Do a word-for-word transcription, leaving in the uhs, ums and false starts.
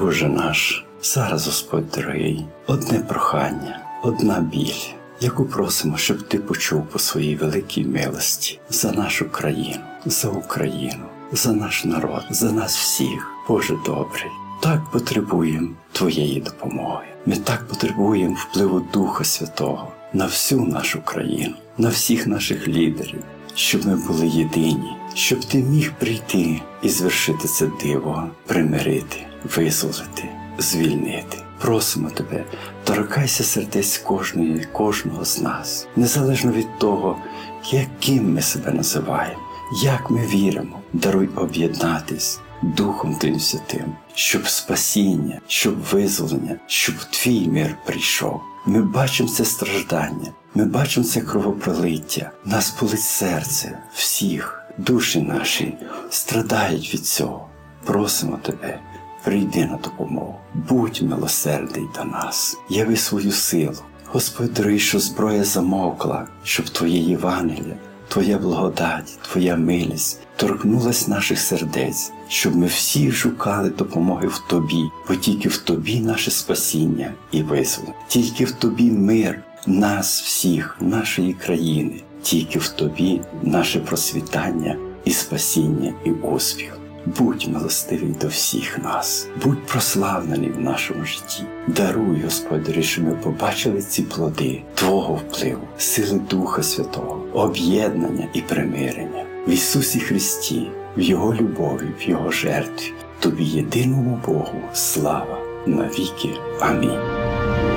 Боже наш, зараз, Господь дорогий, одне прохання, одна біль, яку просимо, щоб Ти почув по своїй великій милості за нашу країну, за Україну, за наш народ, за нас всіх. Боже добрий, так потребуємо Твоєї допомоги. Ми так потребуємо впливу Духа Святого на всю нашу країну, на всіх наших лідерів, щоб ми були єдині, щоб Ти міг прийти і звершити це диво, примирити, визволити, звільнити. Просимо Тебе, торкайся сердець кожної, кожного з нас, незалежно від того, яким ми себе називаємо, як ми віримо. Даруй об'єднатись Духом Твоїм Святим, щоб спасіння, щоб визволення, щоб Твій мир прийшов. Ми бачимо це страждання, ми бачимо це кровопролиття, нас болить серце всіх, душі наші страдають від цього. Просимо Тебе, прийди на допомогу, будь милосердний до нас, яви свою силу. Господь дорогий, що зброя замовкла, щоб Твоє Євангеліє, Твоя благодать, Твоя милість торкнулась наших сердець, щоб ми всі шукали допомоги в Тобі, бо тільки в Тобі наше спасіння і визволення, тільки в Тобі мир нас всіх, нашої країни, тільки в Тобі наше процвітання і спасіння і успіх. Будь милостивий до всіх нас, будь прославлений в нашому житті. Даруй, Господи, щоб ми побачили ці плоди Твого впливу, сили Духа Святого, об'єднання і примирення. В Ісусі Христі, в Його любові, в Його жертві, Тобі єдиному Богу слава навіки. Амінь.